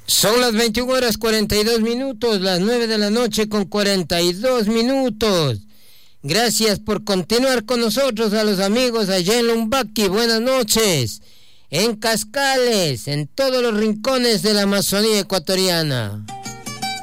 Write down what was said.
Son las 21 horas 42 minutos, las 9 de la noche con 42 minutos. Gracias por continuar con nosotros, a los amigos allá en Lumbaki. Buenas noches. En Cascales, en todos los rincones de la Amazonía ecuatoriana.